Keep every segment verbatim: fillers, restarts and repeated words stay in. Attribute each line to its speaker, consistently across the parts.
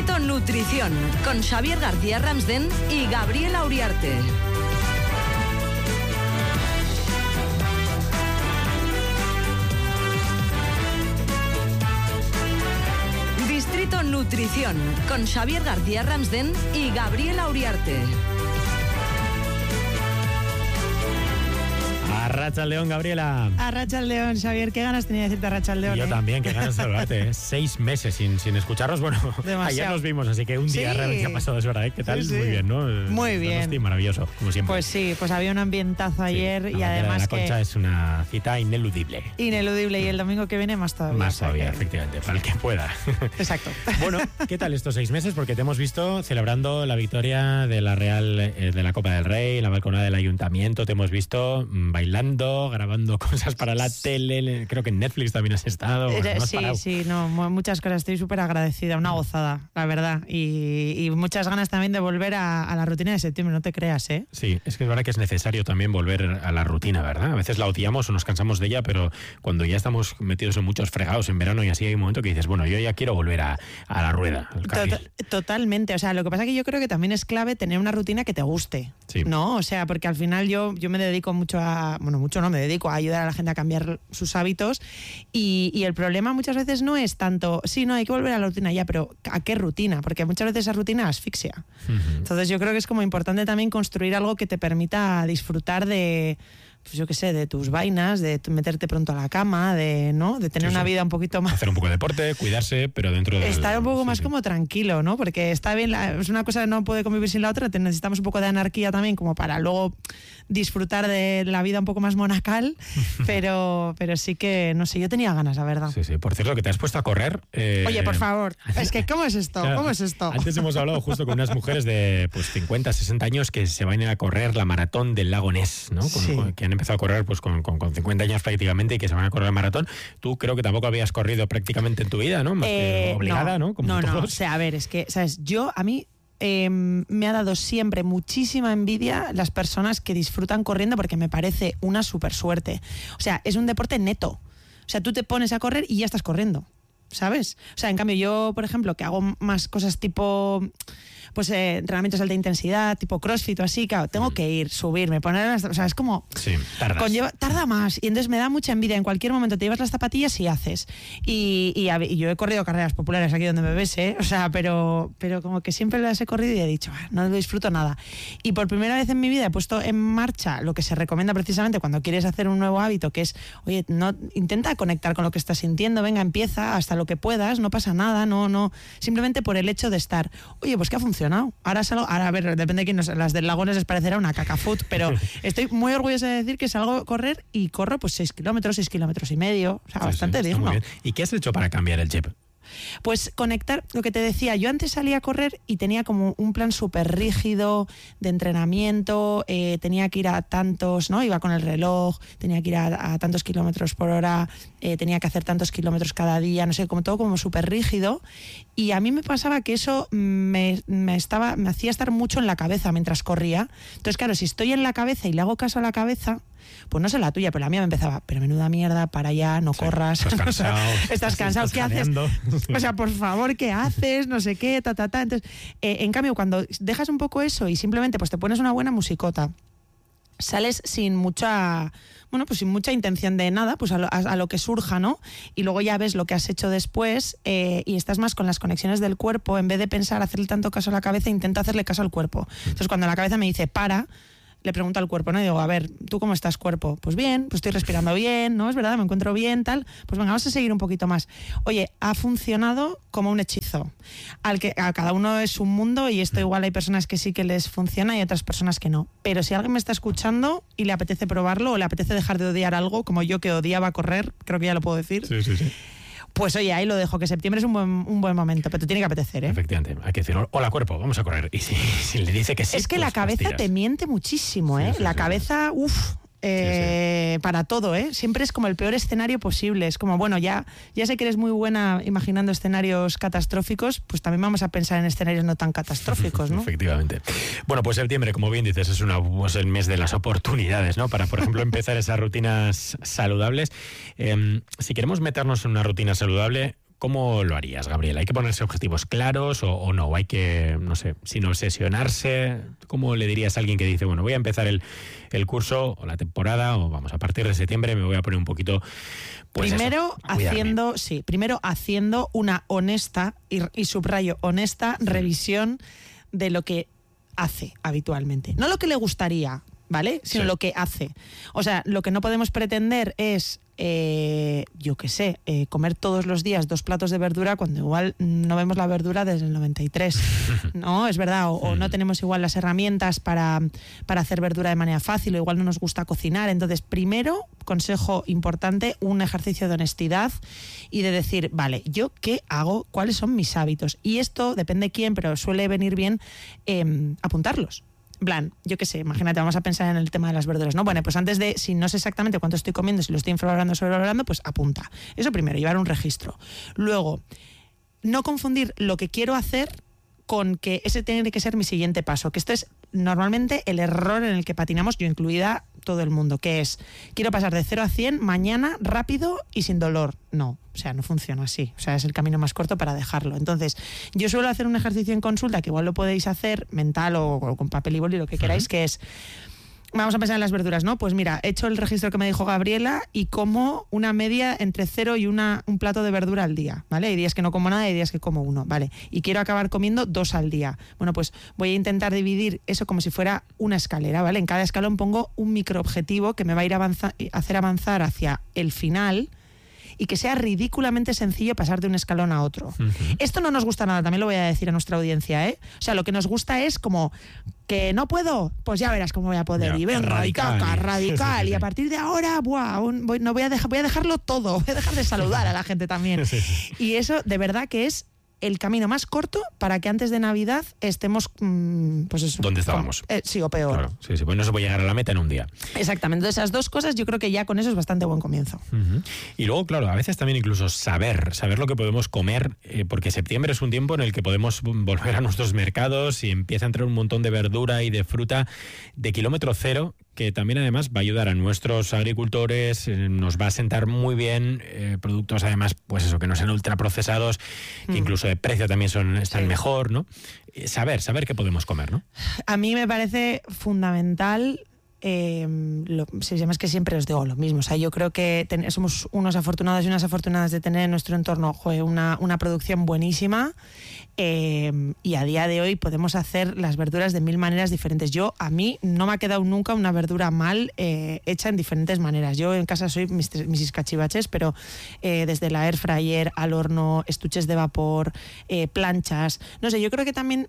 Speaker 1: Distrito Nutrición, con Xavier García Ramsden y Gabriela Uriarte. Distrito Nutrición, con Xavier García Ramsden y Gabriela Uriarte.
Speaker 2: Arratsaldeon, Gabriela.
Speaker 3: Arratsaldeon, Xavier. Qué ganas tenía de decirte Arratsaldeon.
Speaker 2: Yo
Speaker 3: ¿eh?
Speaker 2: también, qué ganas de saludarte. ¿eh? Seis meses sin, sin escucharnos. Bueno,
Speaker 3: Demasiado.
Speaker 2: ayer nos vimos, así que un día
Speaker 3: Sí.
Speaker 2: realmente ha pasado, es verdad. ¿eh? ¿Qué tal?
Speaker 3: Sí, sí.
Speaker 2: Muy bien, ¿no?
Speaker 3: Muy bien.
Speaker 2: Sí, maravilloso, como siempre.
Speaker 3: Pues sí, pues había un ambientazo ayer
Speaker 2: Sí,
Speaker 3: y
Speaker 2: la
Speaker 3: además
Speaker 2: La Concha
Speaker 3: que
Speaker 2: es una cita ineludible.
Speaker 3: ineludible, y el domingo que viene más todavía.
Speaker 2: Más
Speaker 3: o sea
Speaker 2: todavía,
Speaker 3: que-
Speaker 2: efectivamente, para el que pueda.
Speaker 3: Exacto.
Speaker 2: Bueno, ¿qué tal estos seis meses? Porque te hemos visto celebrando la victoria de la Real, eh, de la Copa del Rey, la balconada del Ayuntamiento. Te hemos visto mm, bailando, grabando cosas para la tele. Creo que en Netflix también has estado. Bueno,
Speaker 3: Eh,
Speaker 2: no has
Speaker 3: sí,
Speaker 2: parado.
Speaker 3: sí, no, mu- muchas cosas. Estoy súper agradecida, una gozada, la verdad. Y, y muchas ganas también de volver a, a la rutina de septiembre, no te creas, ¿eh?
Speaker 2: Sí, es que es verdad que es necesario también volver a la rutina, ¿verdad? A veces la odiamos o nos cansamos de ella, pero cuando ya estamos metidos en muchos fregados en verano y así, hay un momento que dices, bueno, yo ya quiero volver a, a la rueda, al carril.
Speaker 3: Tota- Totalmente, o sea, lo que pasa es que yo creo que también es clave tener una rutina que te guste,
Speaker 2: Sí.
Speaker 3: ¿no? O sea, porque al final yo, yo me dedico mucho a, bueno, mucho no, me dedico a ayudar a la gente a cambiar sus hábitos y, y el problema muchas veces no es tanto, sí, no, hay que volver a la rutina ya, pero ¿a qué rutina? Porque muchas veces esa rutina asfixia.
Speaker 2: Ujú.
Speaker 3: Entonces yo creo que es como importante también construir algo que te permita disfrutar de, pues yo qué sé, de tus vainas, de tu- meterte pronto a la cama, de, ¿no? De tener
Speaker 2: Sí,
Speaker 3: una
Speaker 2: sí.
Speaker 3: vida un poquito más...
Speaker 2: Hacer un poco de deporte, cuidarse, pero dentro de...
Speaker 3: Estar un poco más como tranquilo, ¿no? Porque está bien, la- es una cosa que no puede convivir sin la otra, te- necesitamos un poco de anarquía también como para luego disfrutar de la vida un poco más monacal, pero, pero sí que, no sé, yo tenía ganas, la verdad.
Speaker 2: Sí, sí. Por cierto, que te has puesto a correr. eh,
Speaker 3: Oye, por favor, es que ¿cómo es esto?
Speaker 2: Claro,
Speaker 3: ¿Cómo es esto?
Speaker 2: Antes hemos hablado justo con unas mujeres de pues cincuenta, sesenta años que se van a ir a correr la maratón del lago Ness, ¿no? Con-
Speaker 3: Sí.
Speaker 2: con- que han empezado a correr pues con, con, con cincuenta años prácticamente y que se van a correr la maratón. Tú creo que tampoco habías corrido prácticamente en tu vida, ¿no? Más que
Speaker 3: Eh,
Speaker 2: obligada, ¿no? Como
Speaker 3: no, no,
Speaker 2: todos.
Speaker 3: o sea, a ver, es que, ¿sabes? Yo, a mí eh, me ha dado siempre muchísima envidia las personas que disfrutan corriendo porque me parece una súper suerte. O sea, es un deporte neto. O sea, tú te pones a correr y ya estás corriendo, ¿sabes? O sea, en cambio yo, por ejemplo, que hago más cosas tipo... pues eh, entrenamientos de alta intensidad, tipo CrossFit o así, claro, tengo que ir, subirme, poner las... O sea, es como...
Speaker 2: Sí, tardas.
Speaker 3: Conlleva, tarda más y entonces me da mucha envidia. En cualquier momento te llevas las zapatillas y haces. Y, y, a ver, y yo he corrido carreras populares aquí donde me ves, ¿eh? O sea, pero, pero como que siempre las he corrido y he dicho, "Ah, no lo disfruto nada". Y por primera vez en mi vida he puesto en marcha lo que se recomienda precisamente cuando quieres hacer un nuevo hábito, que es, oye, no, intenta conectar con lo que estás sintiendo, venga, empieza hasta lo que puedas, no pasa nada, no, no, simplemente por el hecho de estar. Oye, pues que ha funcionado. Ahora salgo, ahora a ver, depende de quién nos, las del Lagones les parecerá una cacafoot, pero estoy muy orgullosa de decir que salgo a correr y corro pues seis kilómetros, seis kilómetros y medio, o sea,
Speaker 2: Sí,
Speaker 3: bastante
Speaker 2: sí, está
Speaker 3: digno.
Speaker 2: muy bien. ¿Y qué has hecho para cambiar el chip?
Speaker 3: Pues conectar, lo que te decía, yo antes salía a correr y tenía como un plan súper rígido de entrenamiento, eh, tenía que ir a tantos, ¿no? Iba con el reloj, tenía que ir a, a tantos kilómetros por hora, eh, tenía que hacer tantos kilómetros cada día, no sé, como todo como súper rígido. Y a mí me pasaba que eso me, me, estaba, me hacía estar mucho en la cabeza mientras corría. Entonces, claro, si estoy en la cabeza y le hago caso a la cabeza, pues no sé la tuya, pero la mía me empezaba, pero menuda mierda, para allá, no
Speaker 2: Sí,
Speaker 3: corras.
Speaker 2: estás cansado,
Speaker 3: estás
Speaker 2: estás-
Speaker 3: cansado,
Speaker 2: estás
Speaker 3: ¿qué haces?
Speaker 2: jadeando.
Speaker 3: O sea, por favor, ¿qué haces? No sé qué, ta, ta, ta. Entonces, eh, en cambio, cuando dejas un poco eso y simplemente pues te pones una buena musicota, sales sin mucha, bueno, pues sin mucha intención de nada, pues a lo, a, a lo que surja, ¿no? Y luego ya ves lo que has hecho después eh, y estás más con las conexiones del cuerpo, en vez de pensar hacerle tanto caso a la cabeza, intenta hacerle caso al cuerpo. Entonces, cuando la cabeza me dice para, le pregunto al cuerpo, ¿no? Y digo, a ver, ¿tú cómo estás, cuerpo? Pues bien, pues estoy respirando bien, ¿no? Es verdad, me encuentro bien, tal. Pues venga, vamos a seguir un poquito más. Oye, ha funcionado como un hechizo. Al que a cada uno es un mundo y esto igual hay personas que sí que les funciona y otras personas que no. Pero si alguien me está escuchando y le apetece probarlo o le apetece dejar de odiar algo, como yo que odiaba correr, creo que ya lo puedo decir,
Speaker 2: Sí, sí, sí.
Speaker 3: pues oye, ahí lo dejo, que septiembre es un buen, un buen momento, pero te tiene que apetecer, ¿eh?
Speaker 2: Efectivamente, hay que decir, hola cuerpo, vamos a correr. Y si, si le dice que sí,
Speaker 3: Es que
Speaker 2: pues
Speaker 3: la cabeza
Speaker 2: las
Speaker 3: te
Speaker 2: tiras.
Speaker 3: miente muchísimo,
Speaker 2: Sí,
Speaker 3: ¿eh?
Speaker 2: sí,
Speaker 3: la
Speaker 2: sí.
Speaker 3: cabeza, uff, eh, para todo, ¿eh? Siempre es como el peor escenario posible. Es como, bueno, ya, ya sé que eres muy buena imaginando escenarios catastróficos, pues también vamos a pensar en escenarios no tan catastróficos, ¿no?
Speaker 2: Efectivamente. Bueno, pues septiembre, como bien dices, es, una, pues el mes de las oportunidades, ¿no? Para, por ejemplo, empezar esas rutinas saludables. Eh, si queremos meternos en una rutina saludable, ¿cómo lo harías, Gabriela? ¿Hay que ponerse objetivos claros o, o no? ¿O hay que, no sé, sin obsesionarse? ¿Cómo le dirías a alguien que dice, bueno, voy a empezar el, el curso o la temporada, o vamos, a partir de septiembre me voy a poner un poquito... Pues
Speaker 3: primero
Speaker 2: eso,
Speaker 3: haciendo, sí, primero haciendo una honesta, y, y subrayo, honesta sí. revisión de lo que hace habitualmente. No lo que le gustaría, ¿vale? Sino sí. lo que hace. O sea, lo que no podemos pretender es, eh, yo qué sé, eh, comer todos los días dos platos de verdura cuando igual no vemos la verdura desde el noventa y tres, ¿no? Es verdad, o, o no tenemos igual las herramientas para, para hacer verdura de manera fácil, o igual no nos gusta cocinar. Entonces, primero, consejo importante, un ejercicio de honestidad y de decir, vale, ¿yo qué hago? ¿Cuáles son mis hábitos? Y esto, depende de quién, pero suele venir bien eh, apuntarlos. En plan, yo qué sé, imagínate, vamos a pensar en el tema de las verduras, ¿no? Bueno, pues antes de, si no sé exactamente cuánto estoy comiendo, si lo estoy infravalorando o sobrevalorando, pues apunta. Eso primero, llevar un registro. Luego, no confundir lo que quiero hacer con que ese tiene que ser mi siguiente paso, que esto es normalmente el error en el que patinamos, yo incluida todo el mundo, que es, quiero pasar de cero a cien mañana, rápido y sin dolor. No, o sea, no funciona así. O sea, es el camino más corto para dejarlo. Entonces, yo suelo hacer un ejercicio en consulta, que igual lo podéis hacer mental o, o con papel y boli, lo que queráis, uh-huh. que es... Vamos a pensar en las verduras, ¿no? Pues mira, he hecho el registro que me dijo Gabriela y como una media entre cero y una, un plato de verdura al día, ¿vale? Hay días que no como nada y hay días que como uno, ¿vale? Y quiero acabar comiendo dos al día. Bueno, pues voy a intentar dividir eso como si fuera una escalera, ¿vale? En cada escalón pongo un microobjetivo que me va a ir avanza- hacer avanzar hacia el final y que sea ridículamente sencillo pasar de un escalón a otro. Uh-huh. Esto no nos gusta nada, también lo voy a decir a nuestra audiencia, ¿eh? O sea, lo que nos gusta es como... que no puedo, pues ya verás cómo voy a poder. Ya, y venga, radical, y taca, radical. Sí, sí, sí. Y a partir de ahora, buah, un, voy, no voy a, dejar, voy a dejarlo todo. Voy a dejar de saludar a la gente también. Sí, sí. Y eso, de verdad, que es el camino más corto para que antes de Navidad estemos, mmm, pues eso.
Speaker 2: ¿Dónde estábamos?
Speaker 3: Como, eh, sí, o peor.
Speaker 2: Claro, sí, sí, pues no se puede llegar a la meta en un día.
Speaker 3: Exactamente. Entonces, esas dos cosas, yo creo que ya con eso es bastante buen comienzo.
Speaker 2: Uh-huh. Y luego, claro, a veces también incluso saber, saber lo que podemos comer, eh, porque septiembre es un tiempo en el que podemos volver a nuestros mercados y empieza a entrar un montón de verdura y de fruta de kilómetro cero, que también además va a ayudar a nuestros agricultores, eh, nos va a sentar muy bien, eh, productos además, pues eso, que no sean ultraprocesados, que mm. incluso de precio también son están sí. mejor, ¿no? Eh, saber, saber qué podemos comer, ¿no?
Speaker 3: A mí me parece fundamental... Eh, lo, si es que siempre os digo lo mismo, o sea, yo creo que ten, somos unos afortunados y unas afortunadas de tener en nuestro entorno joder, una, una producción buenísima eh, y a día de hoy podemos hacer las verduras de mil maneras diferentes. Yo, a mí no me ha quedado nunca una verdura mal eh, hecha en diferentes maneras. Yo en casa soy mis, mis cachivaches, pero eh, desde la air fryer al horno, estuches de vapor, eh, planchas, no sé, yo creo que también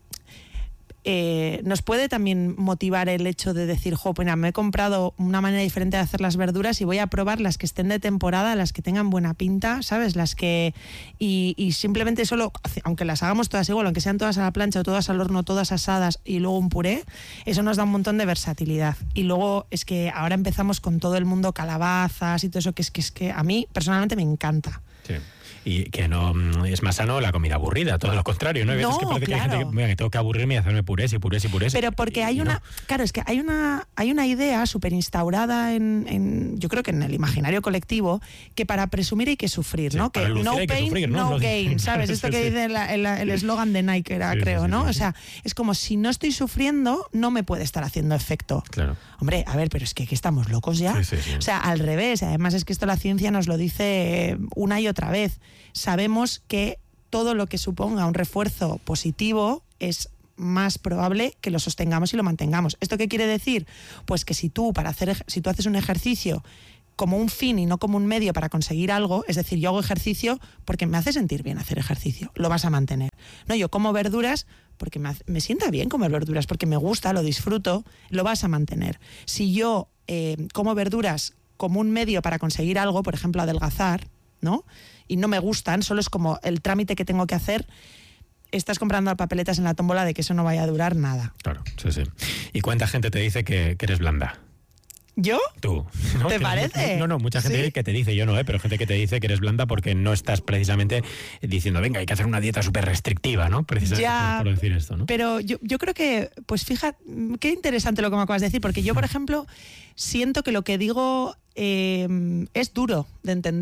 Speaker 3: Eh, nos puede también motivar el hecho de decir, jo, pues mira, me he comprado una manera diferente de hacer las verduras y voy a probar las que estén de temporada, las que tengan buena pinta, ¿sabes? Las que... Y, y simplemente solo, aunque las hagamos todas igual, aunque sean todas a la plancha o todas al horno, todas asadas y luego un puré, eso nos da un montón de versatilidad. Y luego es que ahora empezamos con todo el mundo calabazas y todo eso, que es que, es que a mí personalmente me encanta.
Speaker 2: Sí. Y que no es más sano la comida aburrida, todo lo contrario, ¿no? Hay veces
Speaker 3: no,
Speaker 2: que parece
Speaker 3: claro.
Speaker 2: que hay gente que, mira, que tengo que aburrirme y hacerme purés y purés y purés.
Speaker 3: Pero porque hay una, no. claro, es que hay una, hay una idea súper instaurada en, en, yo creo que en el imaginario colectivo, que para presumir hay que sufrir,
Speaker 2: sí,
Speaker 3: ¿no? Que no pain, que sufrir, ¿no? no gain, ¿sabes? Esto sí, que sí. dice el eslogan de Nike, era, sí, creo, sí, sí, ¿no? Sí, sí. O sea, es como si no estoy sufriendo, no me puede estar haciendo efecto.
Speaker 2: Claro.
Speaker 3: Hombre, a ver, pero es que, que estamos locos ya.
Speaker 2: Sí, sí, sí.
Speaker 3: O sea, al revés, además es que esto la ciencia nos lo dice una y otra vez. Sabemos que todo lo que suponga un refuerzo positivo es más probable que lo sostengamos y lo mantengamos. ¿Esto qué quiere decir? Pues que si tú, para hacer, si tú haces un ejercicio como un fin y no como un medio para conseguir algo, es decir, yo hago ejercicio porque me hace sentir bien hacer ejercicio, lo vas a mantener. No, yo como verduras porque me, hace, me sienta bien comer verduras, porque me gusta, lo disfruto, lo vas a mantener. Si yo eh, como verduras como un medio para conseguir algo, por ejemplo, adelgazar, ¿no? Y no me gustan, solo es como el trámite que tengo que hacer, estás comprando papeletas en la tómbola de que eso no vaya a durar nada.
Speaker 2: Claro, sí, sí. ¿Y cuánta gente te dice que, que eres blanda?
Speaker 3: ¿Yo?
Speaker 2: Tú. ¿No?
Speaker 3: ¿Te
Speaker 2: que
Speaker 3: parece?
Speaker 2: No, no, mucha gente ¿sí? que te dice, yo no, ¿eh? Pero gente que te dice que eres blanda porque no estás precisamente diciendo, venga, hay que hacer una dieta súper restrictiva, ¿no? Precisamente
Speaker 3: ya,
Speaker 2: por, por decir esto, ¿no?
Speaker 3: Pero yo, yo creo que, pues fíjate, qué interesante lo que me acabas de decir, porque yo, por ejemplo, siento que lo que digo eh, es duro de entender.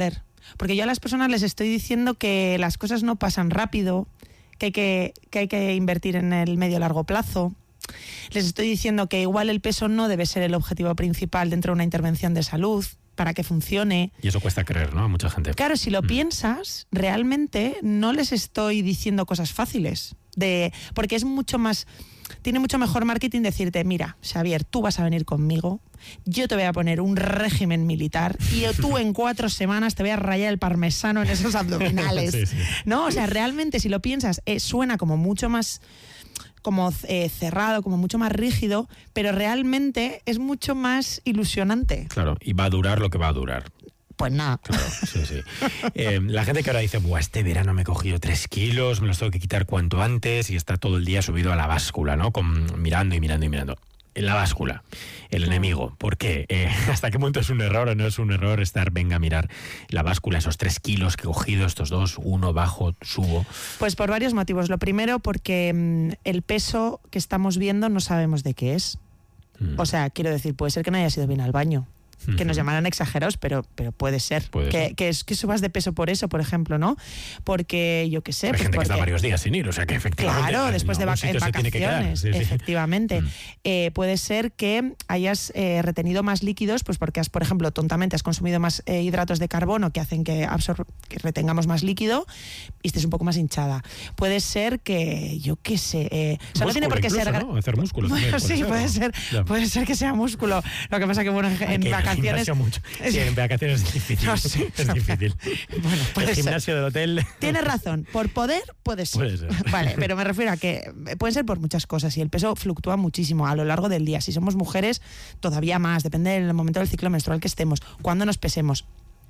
Speaker 3: Porque yo a las personas les estoy diciendo que las cosas no pasan rápido, que hay que, que, hay que invertir en el medio-largo plazo. Les estoy diciendo que igual el peso no debe ser el objetivo principal dentro de una intervención de salud para que funcione.
Speaker 2: Y eso cuesta creer, ¿no? A mucha gente.
Speaker 3: Claro, si lo mm. piensas, realmente no les estoy diciendo cosas fáciles. De, porque es mucho más... Tiene mucho mejor marketing decirte, mira, Xavier, tú vas a venir conmigo, yo te voy a poner un régimen militar y tú en cuatro semanas te voy a rayar el parmesano en esos abdominales. Sí, sí. ¿No? O sea, realmente, si lo piensas, eh, suena como mucho más... como eh, cerrado, como mucho más rígido, pero realmente es mucho más ilusionante.
Speaker 2: Claro, y va a durar lo que va a durar.
Speaker 3: Pues nada.
Speaker 2: Claro, sí, sí. Eh, la gente que ahora dice, buah, este verano me he cogido tres kilos, me los tengo que quitar cuanto antes, y está todo el día subido a la báscula, ¿no? Con, mirando y mirando y mirando. En la báscula, el enemigo. ¿Por qué? Eh, ¿Hasta qué punto es un error o no es un error estar, venga a mirar la báscula, esos tres kilos que he cogido, estos dos, uno, bajo, subo?
Speaker 3: Pues por varios motivos. Lo primero, porque mmm, el peso que estamos viendo no sabemos de qué es. Mm. O sea, quiero decir, puede ser que no haya sido bien al baño. Que nos llamarán exagerados, pero, pero puede ser.
Speaker 2: Puede
Speaker 3: que,
Speaker 2: ser.
Speaker 3: Que, es, que subas de peso por eso, por ejemplo, ¿no? Porque, yo qué sé...
Speaker 2: Hay
Speaker 3: pues
Speaker 2: gente
Speaker 3: porque,
Speaker 2: que está varios días sin ir, o sea que efectivamente...
Speaker 3: Claro, después de vac- en vacaciones, sí, sí. efectivamente. Mm. Eh, puede ser que hayas eh, retenido más líquidos, pues porque has, por ejemplo, tontamente has consumido más eh, hidratos de carbono que hacen que, absor- que retengamos más líquido y estés un poco más hinchada. Puede ser que, yo qué sé... Eh, o sea, no tiene por qué
Speaker 2: incluso,
Speaker 3: ser...
Speaker 2: ¿no? Hacer músculo
Speaker 3: Bueno,
Speaker 2: también,
Speaker 3: sí,
Speaker 2: ser,
Speaker 3: puede
Speaker 2: ¿no?
Speaker 3: ser,
Speaker 2: Ya.
Speaker 3: puede ser que sea músculo. Lo que pasa que, bueno, en, en
Speaker 2: que
Speaker 3: vacaciones...
Speaker 2: Mucho. Sí, en vacaciones es difícil.
Speaker 3: No, sí,
Speaker 2: es difícil.
Speaker 3: Bueno, puede
Speaker 2: el gimnasio
Speaker 3: ser.
Speaker 2: del hotel...
Speaker 3: Tienes razón, por poder puede ser.
Speaker 2: Puede ser.
Speaker 3: Vale, pero me refiero a que pueden ser por muchas cosas y el peso fluctúa muchísimo a lo largo del día. Si somos mujeres, todavía más, depende del momento del ciclo menstrual que estemos, cuándo nos pesemos.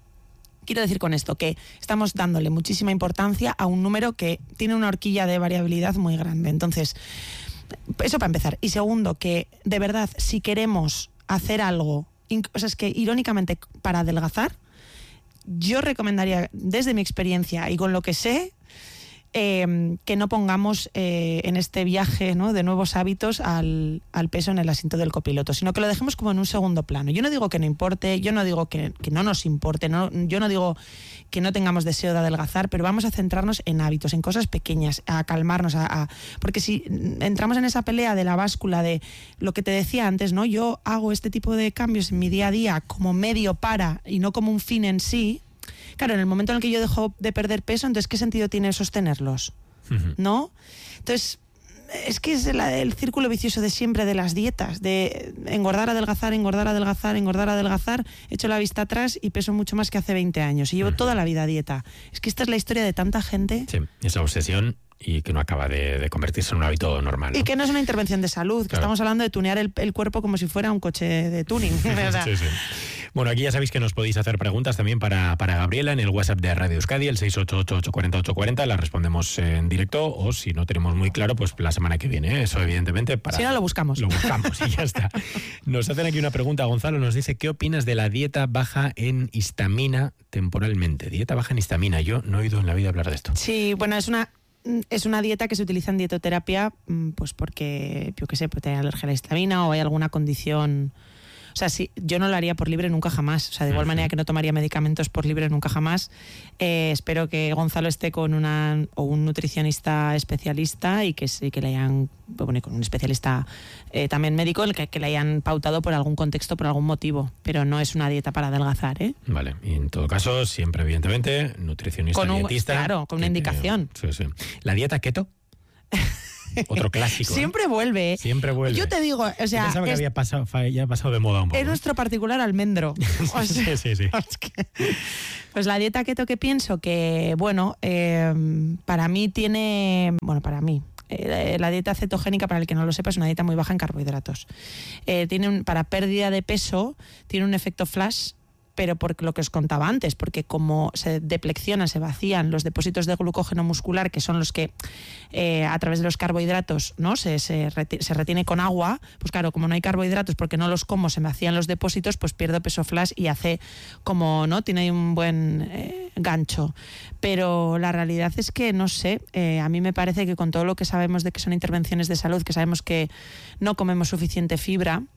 Speaker 3: Quiero decir con esto que estamos dándole muchísima importancia a un número que tiene una horquilla de variabilidad muy grande. Entonces, eso para empezar. Y segundo, que de verdad, si queremos hacer algo, o sea, es que irónicamente para adelgazar, yo recomendaría desde mi experiencia y con lo que sé, eh, que no pongamos eh, en este viaje, ¿no?, de nuevos hábitos al, al peso en el asiento del copiloto, sino que lo dejemos como en un segundo plano. Yo no digo que no importe, yo no digo que, que no nos importe, no, yo no digo que no tengamos deseo de adelgazar, pero vamos a centrarnos en hábitos, en cosas pequeñas, a calmarnos, a, a, porque si entramos en esa pelea de la báscula, de lo que te decía antes, ¿no? Yo hago este tipo de cambios en mi día a día como medio para y no como un fin en sí. Claro, en el momento en el que yo dejo de perder peso, entonces ¿qué sentido tiene sostenerlos? Uh-huh. ¿No? Entonces, es que es el, el círculo vicioso de siempre de las dietas, de engordar, adelgazar, engordar, adelgazar, engordar, adelgazar. He hecho la vista atrás y peso mucho más que hace veinte años. Y llevo uh-huh. toda la vida a dieta. Es que esta es la historia de tanta gente.
Speaker 2: Sí, esa obsesión y que no acaba de, de convertirse en un hábito normal, ¿no?
Speaker 3: Y que no es una intervención de salud, que claro. estamos hablando de tunear el, el cuerpo como si fuera un coche de tuning. ¿Verdad?
Speaker 2: Sí, sí. Bueno, aquí ya sabéis que nos podéis hacer preguntas también para, para Gabriela en el WhatsApp de Radio Euskadi, el seis ocho ocho, ocho cuatro cero, ocho cuatro cero. Las respondemos en directo o si no tenemos muy claro, pues la semana que viene. ¿eh? Eso evidentemente para...
Speaker 3: Si no, lo buscamos.
Speaker 2: Lo buscamos y ya está. Nos hacen aquí una pregunta. Gonzalo nos dice, ¿qué opinas de la dieta baja en histamina temporalmente? Dieta baja en histamina. Yo no he oído en la vida hablar de esto.
Speaker 3: Sí, bueno, es una... Es una dieta que se utiliza en dietoterapia, pues porque, yo qué sé, puede tener alergia a la histamina o hay alguna condición. O sea, sí, yo no lo haría por libre nunca jamás. O sea, de igual uh-huh. manera que no tomaría medicamentos por libre nunca jamás. Eh, espero que Gonzalo esté con una o un nutricionista especialista y que, y que le hayan, bueno, con un especialista eh, también médico, que, que le hayan pautado por algún contexto, por algún motivo. Pero no es una dieta para adelgazar, ¿eh?
Speaker 2: Vale, y en todo caso, siempre evidentemente, nutricionista,
Speaker 3: con un,
Speaker 2: dietista.
Speaker 3: Claro, con una indicación.
Speaker 2: Eh, sí, sí. ¿La dieta keto? Otro clásico.
Speaker 3: Siempre ¿eh? vuelve.
Speaker 2: Siempre vuelve.
Speaker 3: Yo te digo, o sea...
Speaker 2: Yo pensaba que
Speaker 3: es,
Speaker 2: había pasado, ya ha pasado de moda un poco.
Speaker 3: Es nuestro particular almendro. O sea,
Speaker 2: sí, sí, sí.
Speaker 3: Es que, pues la dieta keto que pienso que, bueno, eh, para mí tiene... Bueno, para mí... Eh, la dieta cetogénica, para el que no lo sepa, es una dieta muy baja en carbohidratos. Eh, tiene un, para pérdida de peso, tiene un efecto flash, pero por lo que os contaba antes, porque como se depleccionan, se vacían los depósitos de glucógeno muscular, que son los que eh, a través de los carbohidratos, ¿no?, se, se, reti- se retiene con agua, pues claro, como no hay carbohidratos, porque no los como, se me vacían los depósitos, pues pierdo peso flash y hace como, ¿no?, tiene un buen eh, gancho. Pero la realidad es que, no sé, eh, a mí me parece que con todo lo que sabemos de que son intervenciones de salud, que sabemos que no comemos suficiente fibra,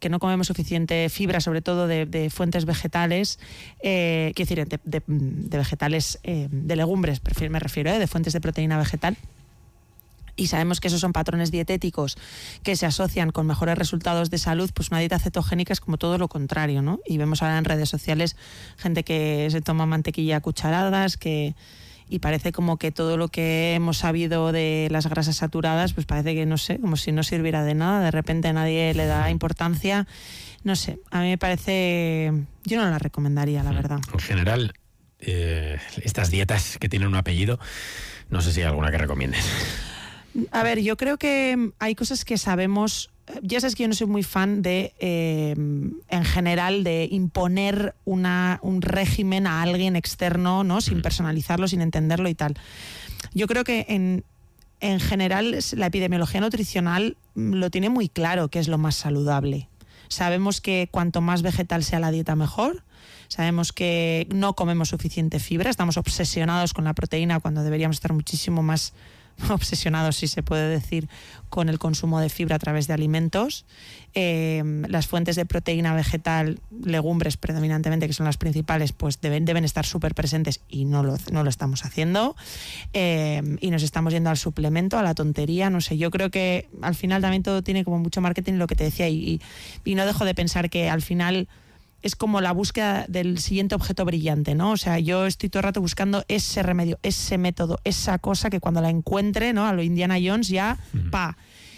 Speaker 3: que no comemos suficiente fibra, sobre todo de, de fuentes vegetales, eh, quiero decir, de, de, de vegetales, eh, de legumbres, me refiero, eh, de fuentes de proteína vegetal. Y sabemos que esos son patrones dietéticos que se asocian con mejores resultados de salud, pues una dieta cetogénica es como todo lo contrario, ¿no? Y vemos ahora en redes sociales gente que se toma mantequilla a cucharadas, que y parece como que todo lo que hemos sabido de las grasas saturadas, pues parece que, no sé, como si no sirviera de nada, de repente nadie le da importancia. No sé, a mí me parece... Yo no la recomendaría, la verdad.
Speaker 2: En general, eh, estas dietas que tienen un apellido, no sé si hay alguna que recomiendes.
Speaker 3: A ver, yo creo que hay cosas que sabemos. Ya sabes que yo no soy muy fan de, eh, en general, de imponer una, un régimen a alguien externo, ¿no? Sin personalizarlo, sin entenderlo y tal. Yo creo que en, en general la epidemiología nutricional lo tiene muy claro qué es lo más saludable. Sabemos que cuanto más vegetal sea la dieta, mejor. Sabemos que no comemos suficiente fibra, estamos obsesionados con la proteína cuando deberíamos estar muchísimo más obsesionados, si se puede decir, con el consumo de fibra a través de alimentos. Eh, las fuentes de proteína vegetal, legumbres predominantemente, que son las principales, pues deben, deben estar súper presentes y no lo, no lo estamos haciendo. Eh, y nos estamos yendo al suplemento, a la tontería, no sé. Yo creo que al final también todo tiene como mucho marketing, lo que te decía, y, y, y no dejo de pensar que al final es como la búsqueda del siguiente objeto brillante, ¿no? O sea, yo estoy todo el rato buscando ese remedio, ese método, esa cosa que cuando la encuentre, ¿no? A lo Indiana Jones ya, uh-huh. pa.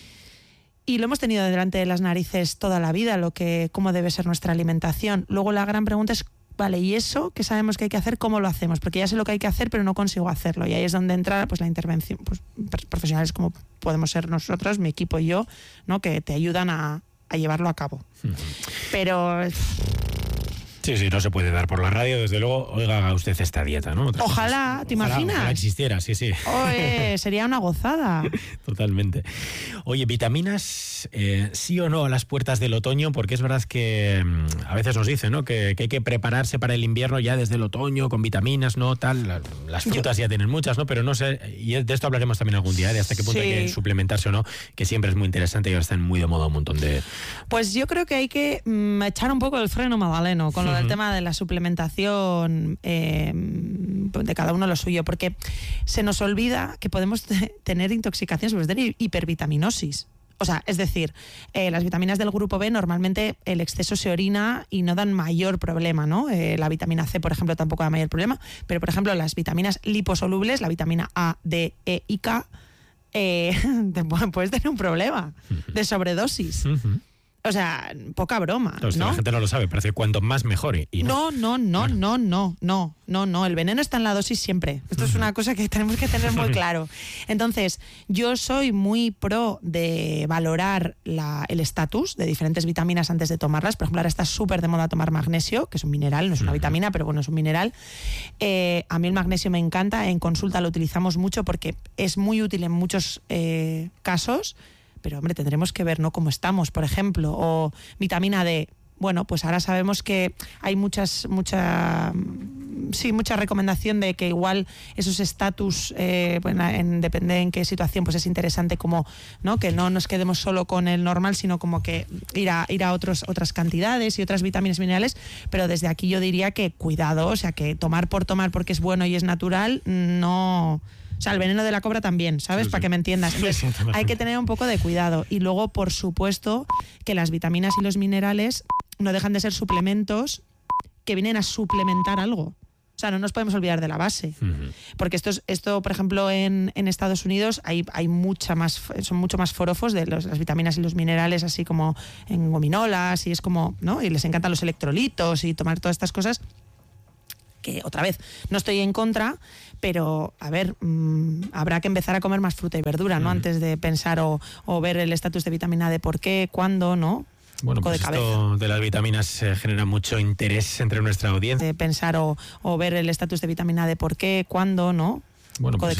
Speaker 3: Y lo hemos tenido delante de las narices toda la vida, lo que, cómo debe ser nuestra alimentación. Luego la gran pregunta es, vale, ¿y eso que sabemos que hay que hacer, cómo lo hacemos? Porque ya sé lo que hay que hacer, pero no consigo hacerlo. Y ahí es donde entra pues la intervención, pues profesionales como podemos ser nosotros, mi equipo y yo, ¿no? Que te ayudan a, a llevarlo a cabo. Uh-huh. Pero...
Speaker 2: Sí, sí, no se puede dar por la radio, desde luego, oiga, haga usted esta dieta, ¿no? Otras
Speaker 3: ojalá,
Speaker 2: cosas.
Speaker 3: ¿te ojalá, imaginas?
Speaker 2: Ojalá existiera, sí, sí.
Speaker 3: Oye, sería una gozada.
Speaker 2: Totalmente. Oye, vitaminas, eh, sí o no a las puertas del otoño, porque es verdad que mmm, a veces nos dicen, ¿no? Que, que hay que prepararse para el invierno ya desde el otoño, con vitaminas, ¿no? Tal, las frutas Yo... ya tienen muchas, ¿no? Pero no sé, y de esto hablaremos también algún día, ¿eh? De hasta qué punto sí. hay que suplementarse o no, que siempre es muy interesante y ahora están muy de moda un montón de...
Speaker 3: Pues yo creo que hay que mmm, echar un poco el freno magdaleno con lo del tema de la suplementación, eh, de cada uno lo suyo, porque se nos olvida que podemos t- tener intoxicaciones, podemos tener hipervitaminosis. O sea, es decir, eh, las vitaminas del grupo B normalmente el exceso se orina y no dan mayor problema, ¿no? Eh, la vitamina C, por ejemplo, tampoco da mayor problema, pero por ejemplo las vitaminas liposolubles, la vitamina A, D, E y K, eh, te puedes tener un problema de sobredosis. Uh-huh. O sea, poca broma,
Speaker 2: Entonces,
Speaker 3: ¿no?
Speaker 2: La gente no lo sabe, parece que cuanto más mejor. Y no,
Speaker 3: no, no, no, no, no, no, no, no. El veneno está en la dosis siempre. Esto uh-huh. es una cosa que tenemos que tener muy claro. Entonces, yo soy muy pro de valorar la, el estatus de diferentes vitaminas antes de tomarlas. Por ejemplo, ahora está súper de moda tomar magnesio, que es un mineral, no es una uh-huh. vitamina, pero bueno, es un mineral. Eh, a mí el magnesio me encanta, en consulta lo utilizamos mucho porque es muy útil en muchos eh, casos. Pero, hombre, tendremos que ver, ¿no?, cómo estamos, por ejemplo. O vitamina D. Bueno, pues ahora sabemos que hay muchas, mucha, sí, mucha recomendación de que igual esos estatus, eh, bueno, en, depende en qué situación, pues es interesante como, ¿no?, que no nos quedemos solo con el normal, sino como que ir a, ir a otros, otras cantidades y otras vitaminas minerales. Pero desde aquí yo diría que cuidado, o sea, que tomar por tomar porque es bueno y es natural, no... O sea, el veneno de la cobra también, ¿sabes? Sí, sí. Para que me entiendas. Entonces, sí, sí, hay que tener un poco de cuidado. Y luego, por supuesto, que las vitaminas y los minerales no dejan de ser suplementos que vienen a suplementar algo. O sea, no nos podemos olvidar de la base. Uh-huh. Porque esto, es, esto por ejemplo, en, en Estados Unidos hay, hay mucha más, son mucho más forofos de los, las vitaminas y los minerales, así como en gominolas, y es como, ¿no? Y les encantan los electrolitos y tomar todas estas cosas. Que otra vez, no estoy en contra, pero a ver, mmm, habrá que empezar a comer más fruta y verdura, ¿no? Mm. Antes de pensar o, o ver el estatus de vitamina D, por qué, cuándo, ¿no?
Speaker 2: Bueno, pues de esto de las vitaminas eh, genera mucho interés entre nuestra audiencia.
Speaker 3: De pensar o, o ver el estatus de vitamina D, por qué, cuándo, ¿no?
Speaker 2: Bueno, pues